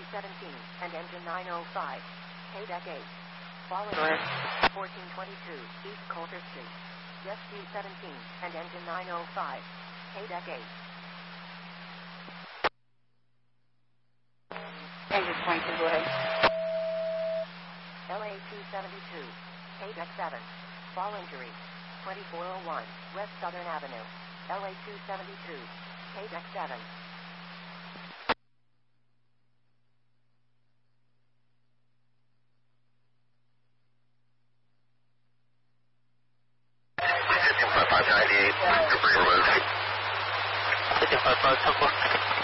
LA217 and engine 905. Deck 8. Falling 1422 East Coulter Street. Rescue 17 and engine 905. Deck 8. Engine 22, go ahead. LA272. Deck 7. Fall injury. 2401 West Southern Avenue. LA272. Deck 7. Fifteen 5598, debris removed. 1555,